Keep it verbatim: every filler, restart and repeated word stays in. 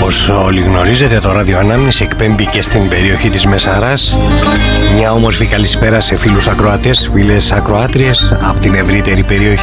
Όπως όλοι γνωρίζετε, το Ράδιο Ανάμνηση εκπέμπει και στην περιοχή της Μεσαράς. Μια όμορφη καλησπέρα σε φίλους ακροατές, φίλες ακροάτριες από την ευρύτερη περιοχή.